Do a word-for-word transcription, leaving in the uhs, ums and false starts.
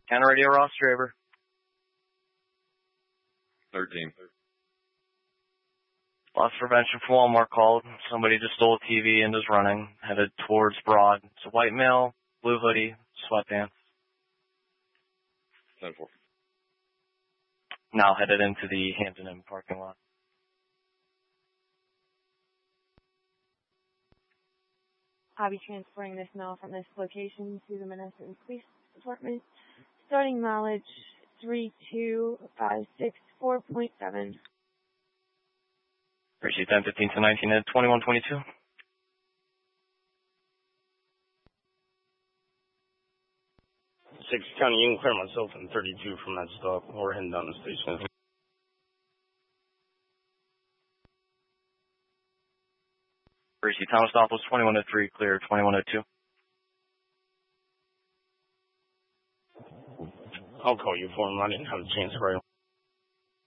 Counter Radio Ross Draver. thirteen. Loss prevention from Walmart called. Somebody just stole a T V and is running, headed towards Broad. It's a white male, blue hoodie, sweatpants. ten four. Now headed into the Hampton Inn parking lot. I'll be transporting this now from this location to the Menneson Police Department. Starting mileage three two five six four point seven. Appreciate ten fifteen to nineteen at twenty-one twenty-two. six County, you can clear myself in thirty-two from that stop. We're heading down the station. Appreciate Thomas Doppels, twenty-one oh three, clear twenty-one oh two. I'll call you for him. I didn't have a chance to write.